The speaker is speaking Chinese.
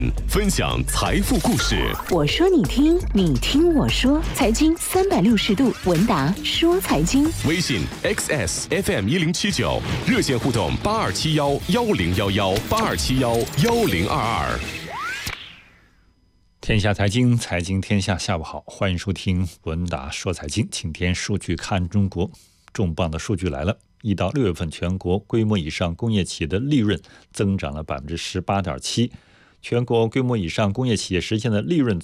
分享财富故事。 我说你听，你听我说，财经360度，文达说财经。 微信 XS FM1079，热线互动8271101182711022。 天下财经，财经天下，下午好，欢迎收听文达说财经。今天数据看中国，重磅的数据来了。1到6月份，全国规模以上工业企业的利润增长了18.7%，全国规模以上工业企业实现的利润